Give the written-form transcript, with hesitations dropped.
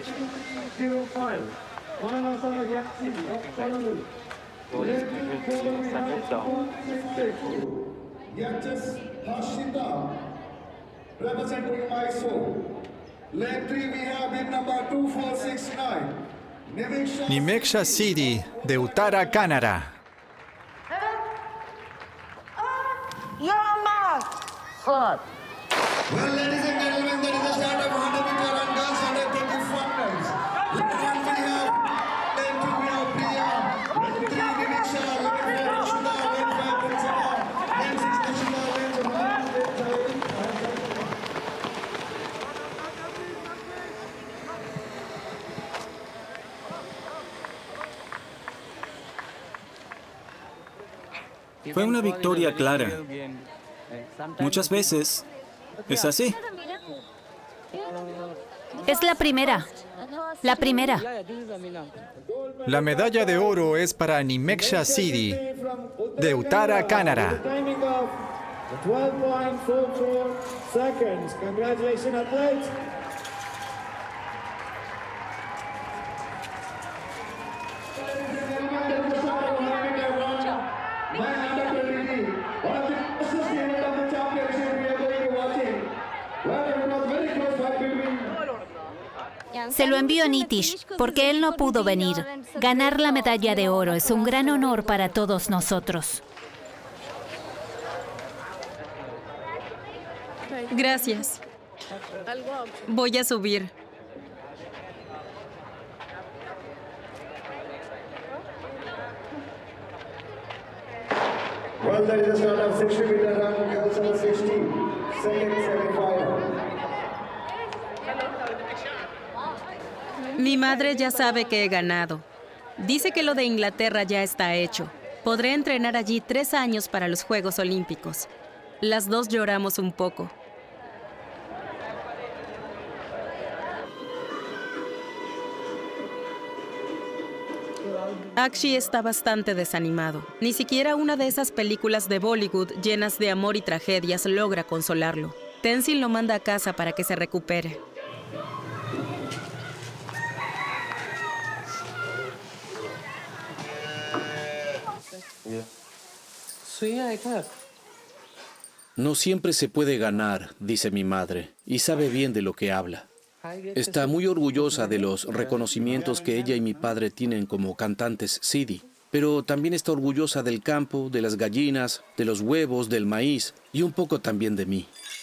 Yatis Hashita, representing Mysore. Leg 3 we have in number 2469. Nimeksha City, de Uttara Kannada. Well, ladies and gentlemen, that is the start of 100-meter run girls under 25 minutes. Leg 1 we have, leg 2 we have Priya, leg 3 Nimeksha, leg 4 Rashida, leg 5 Prinsima, leg 6 Rashida, leg 7 leg 8. Fue una victoria clara. Muchas veces es así. Es la primera. La primera. La medalla de oro es para Nimeksha City, de Uttara Kannada. 12.44 seconds. Congratulations, athletes. Se lo envío a Nitish, porque él no pudo venir. Ganar la medalla de oro es un gran honor para todos nosotros. Gracias. Voy a subir. Well, that is the start of 60-meter run, girls under 60, second semi-final. Mi madre ya sabe que he ganado. Dice que lo de Inglaterra ya está hecho. Podré entrenar allí 3 años para los Juegos Olímpicos. Las dos lloramos un poco. Akshi está bastante desanimado. Ni siquiera una de esas películas de Bollywood llenas de amor y tragedias logra consolarlo. Tenzin lo manda a casa para que se recupere. No siempre se puede ganar, dice mi madre, y sabe bien de lo que habla. Está muy orgullosa de los reconocimientos que ella y mi padre tienen como cantantes Siddhi, pero también está orgullosa del campo, de las gallinas, de los huevos, del maíz y un poco también de mí.